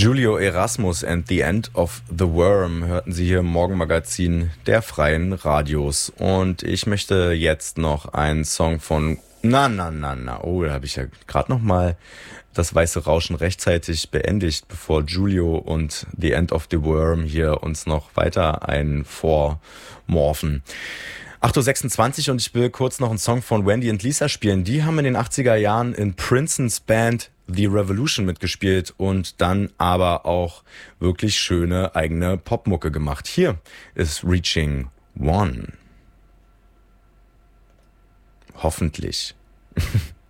Julio Erasmus and the End of the Worm hörten Sie hier im Morgenmagazin der Freien Radios. Und ich möchte jetzt noch einen Song von Oh, da habe ich ja gerade noch mal das weiße Rauschen rechtzeitig beendigt, bevor Julio und The End of the Worm hier uns noch weiter vormorphen. 8:26 Uhr und ich will kurz noch einen Song von Wendy und Lisa spielen. Die haben in den 80er Jahren in Princens Band The Revolution mitgespielt und dann aber auch wirklich schöne eigene Popmucke gemacht. Hier ist Reaching One. Hoffentlich.